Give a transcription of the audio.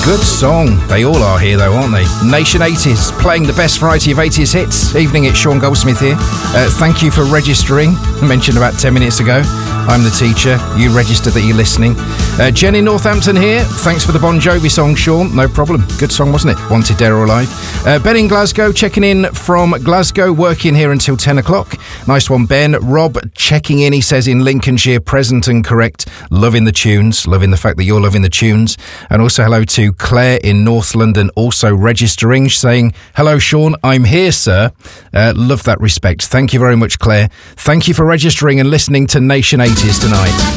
Good song. They all are here, though, aren't they? Nation 80s, playing the best variety of 80s hits. Evening, it's Sean Goldsmith here. Thank you for registering. I mentioned about 10 minutes ago. I'm the teacher. You registered that you're listening. Jen in Northampton here. Thanks for the Bon Jovi song, Sean. No problem. Good song, wasn't it? Wanted, Dead or Alive. Ben in Glasgow, checking in from Glasgow, working here until 10 o'clock. Nice one, Ben. Rob checking in, he says, in Lincolnshire, present and correct. Loving the tunes. Loving the fact that you're loving the tunes. And also hello to Claire in North London, also registering, saying, hello, Sean. I'm here, sir. Love that respect. Thank you very much, Claire. Thank you for registering and listening to Nation 80s tonight.